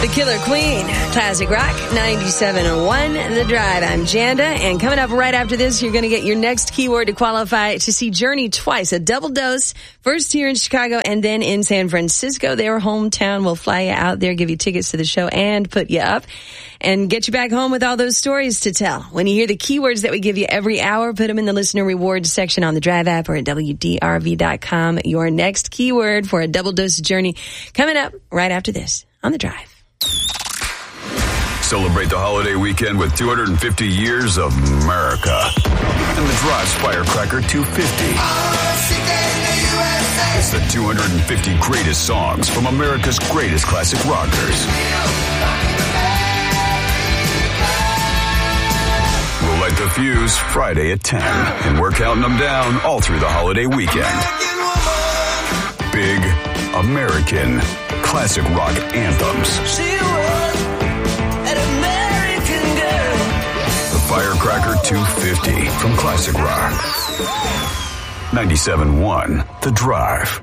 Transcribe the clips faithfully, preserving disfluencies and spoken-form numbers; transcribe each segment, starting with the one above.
The Killer Queen, Classic Rock, ninety-seven point one, The Drive. I'm Janda, and coming up right after this, you're going to get your next keyword to qualify to see Journey twice, a double dose, first here in Chicago and then in San Francisco. Their hometown will fly you out there, give you tickets to the show, and put you up, and get you back home with all those stories to tell. When you hear the keywords that we give you every hour, put them in the listener rewards section on the Drive app or at W D R V dot com. Your next keyword for a double dose of Journey coming up right after this on The Drive. Celebrate the holiday weekend with two hundred fifty years of America. And the Drive's Firecracker two fifty. It's the two hundred fifty greatest songs from America's greatest classic rockers. We'll light the fuse Friday at ten, and we're counting them down all through the holiday weekend. Big American classic rock anthems. She was an American girl. The Firecracker two fifty from Classic Rock. ninety-seven point one, The Drive.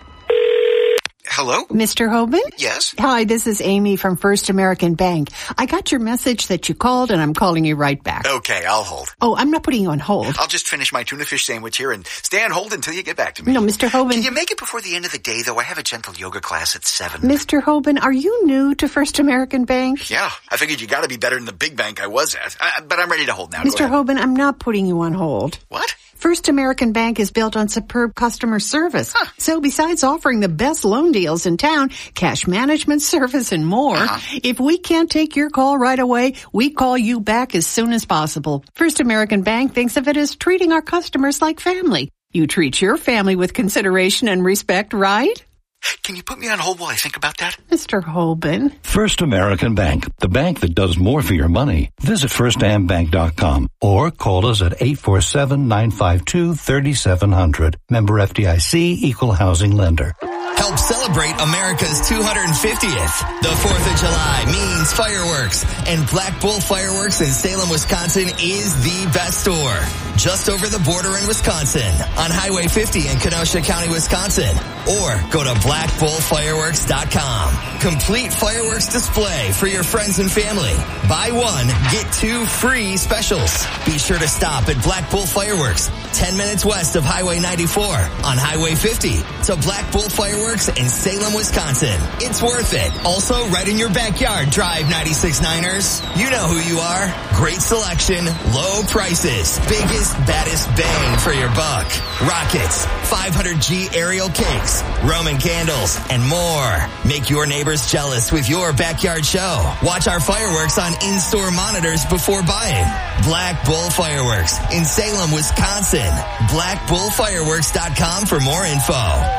Hello? Mister Hoban? Yes? Hi, this is Amy from First American Bank. I got your message that you called, and I'm calling you right back. Okay, I'll hold. Oh, I'm not putting you on hold. I'll just finish my tuna fish sandwich here and stay on hold until you get back to me. No, Mister Hoban. Can you make it before the end of the day, though? I have a gentle yoga class at seven. Mister Hoban, are you new to First American Bank? Yeah, I figured you gotta be better than the big bank I was at. I, but I'm ready to hold now. Mister Hoban, I'm not putting you on hold. What? First American Bank is built on superb customer service. Huh. So besides offering the best loan deals in town, cash management service, and more, uh-huh. if we can't take your call right away, we call you back as soon as possible. First American Bank thinks of it as treating our customers like family. You treat your family with consideration and respect, right? Can you put me on hold while I think about that? Mister Hoban. First American Bank, the bank that does more for your money. Visit first am bank dot com or call us at eight four seven, nine five two, three seven zero zero. Member F D I C, Equal Housing Lender. Help celebrate America's two hundred fiftieth. The fourth of July means fireworks, and Black Bull Fireworks in Salem, Wisconsin is the best store. Just over the border in Wisconsin, on Highway fifty in Kenosha County, Wisconsin. Or go to black bull fireworks dot com. Complete fireworks display for your friends and family. Buy one, get two free specials. Be sure to stop at Black Bull Fireworks, ten minutes west of Highway ninety-four, on Highway fifty, to Black Bull Fireworks in Salem, Wisconsin. It's worth it. Also, right in your backyard, Drive ninety-six Niners. You know who you are. Great selection, low prices, biggest, baddest bang for your buck. Rockets, five hundred G aerial cakes, Roman candles, and more. Make your neighbors jealous with your backyard show. Watch our fireworks on in-store monitors before buying. Black Bull Fireworks in Salem, Wisconsin. black bull fireworks dot com for more info.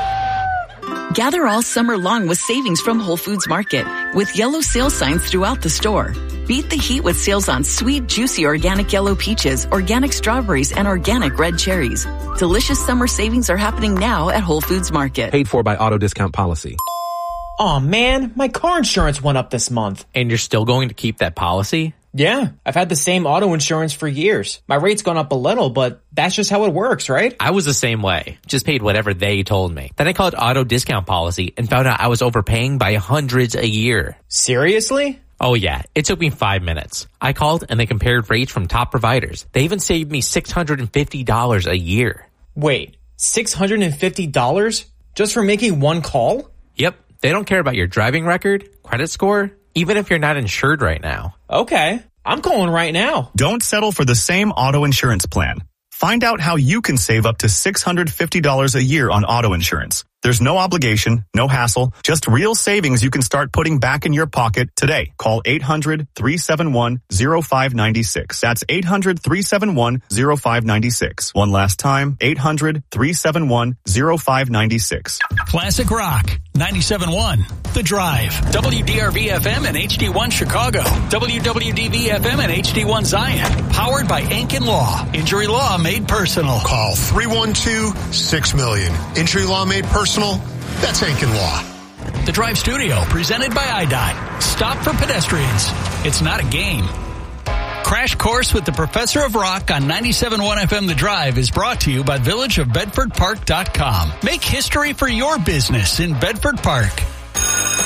Gather all summer long with savings from Whole Foods Market with yellow sale signs throughout the store. Beat the heat with sales on sweet, juicy organic yellow peaches, organic strawberries, and organic red cherries. Delicious summer savings are happening now at Whole Foods Market. Paid for by auto discount policy. Aw, man, my car insurance went up this month. And you're still going to keep that policy? Yeah, I've had the same auto insurance for years. My rate's gone up a little, but that's just how it works, right? I was the same way. Just paid whatever they told me. Then I called auto discount policy and found out I was overpaying by hundreds a year. Seriously? Oh yeah, it took me five minutes. I called and they compared rates from top providers. They even saved me six hundred fifty dollars a year. Wait, six hundred fifty dollars just for making one call? Yep, they don't care about your driving record, credit score, even if you're not insured right now. Okay, I'm calling right now. Don't settle for the same auto insurance plan. Find out how you can save up to six hundred fifty dollars a year on auto insurance. There's no obligation, no hassle, just real savings you can start putting back in your pocket today. Call eight hundred, three seven one, zero five nine six. That's eight hundred, three seven one, zero five nine six. One last time, eight hundred, three seven one, zero five nine six. Classic Rock, ninety-seven point one. The Drive. W D R V F M and H D one Chicago. W W D V F M and H D one Zion. Powered by Ankin Law. Injury law made personal. Call three one two, six million. Injury law made personal. That's Ankin Law. The Drive Studio, presented by I D O T. Stop for pedestrians. It's not a game. Crash Course with the Professor of Rock on ninety-seven point one F M The Drive is brought to you by village of bedford park dot com. Make history for your business in Bedford Park.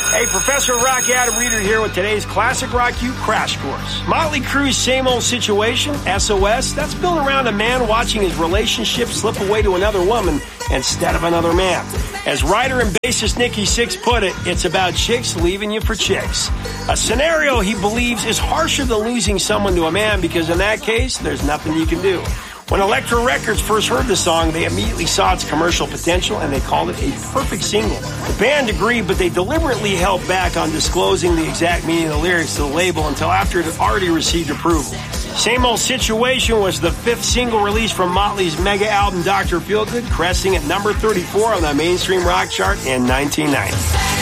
Hey, Professor Rock Adam Reeder here with today's Classic Rock U Crash Course. Motley Crue's Same Old Situation, S O S, that's built around a man watching his relationship slip away to another woman instead of another man. As writer and bassist Nikki Sixx put it, it's about chicks leaving you for chicks. A scenario he believes is harsher than losing someone to a man because in that case, there's nothing you can do. When Elektra Records first heard the song, they immediately saw its commercial potential and they called it a perfect single. The band agreed, but they deliberately held back on disclosing the exact meaning of the lyrics to the label until after it had already received approval. Same Old Situation was the fifth single released from Motley's mega album Doctor Feelgood, cresting at number thirty-four on the mainstream rock chart in nineteen ninety.